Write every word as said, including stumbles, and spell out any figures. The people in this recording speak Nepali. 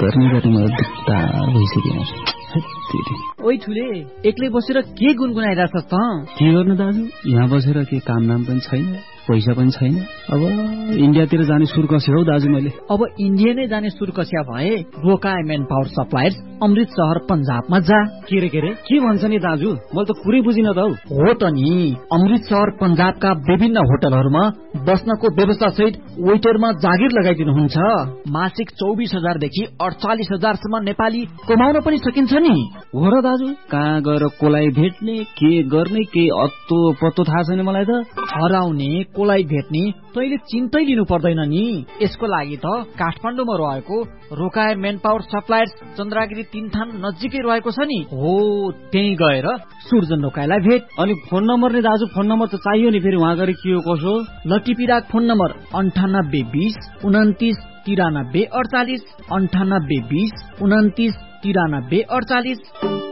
गर्ने गर्ने मलाई दुख्ता भइसक्यो। ओइ ठुले, एक्लै बसेर के गुनगुनाइरहेछ त? के गर्नु दाजु, यहाँ बसेर के काम नाम पनि छैन, पैसा पनि छैन। अब इन्डियातिर जाने सुर कस्यो हौ दाजु मैले। अब इन्डिया नै जाने सुर कस्या भए रोकाए मेन पावर सप्लायर्स अमृत शहर पन्जाबमा जा। के रे के रे के भन्छ नि दाजु, मैले त कुरै बुझिन त हौ। हो त नि, अमृत शहर पन्जाबका विभिन्न होटलहरूमा बस्नको व्यवस्था सहित वेटरमा जागिर लगाइदिनुहुन्छ। मासिक चौबिस हजारदेखि अडचालिस हजारसम्म नेपाली कमाउन पनि सकिन्छ नि। हो र दाजु, कहाँ गएर कोलाई भेट्ने, के गर्ने, के अत्तो पत्तो थाहा छैन मलाई त। हराउने कोलाई भेट्ने तैले चिन्तै लिनु पर्दैन नि। यसको लागि त काठमाडौँमा रहेको रोकाए मेन पावर सप्लायर्स चन्द्रागिरी तीन थान नजिकै रहेको छ नि। हो, त्यही गएर सुर्जन रोकाएलाई भेट। अनि फोन नम्बर नि दाजु, फोन नम्बर त चाहियो नि, फेरि वहाँ गएर के हो कसो। लटिपिराक फोन नम्बर अन्ठानब्बे बिस उन्तिस तिरानब्बे अडचालिस अन्ठानब्बे बिस उन्तिस तिरानब्बे अडचालिस।